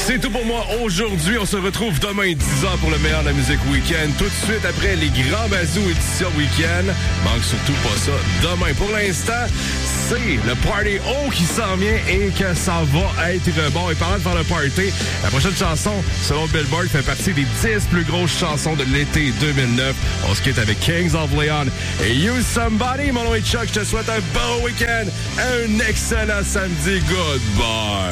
C'est tout pour moi aujourd'hui. On se retrouve demain 10h pour le meilleur de la musique week-end. Tout de suite après les grands bazous édition week-end. Manque surtout pas ça demain. Pour l'instant, c'est le Party O qui s'en vient et que ça va être bon. Et parlant de faire le party, la prochaine chanson, selon Billboard, fait partie des 10 plus grosses chansons de l'été 2009. On se quitte avec Kings of Leon et You Somebody. Mon nom est Chuck. Je te souhaite un bon week-end, un excellent samedi. Goodbye.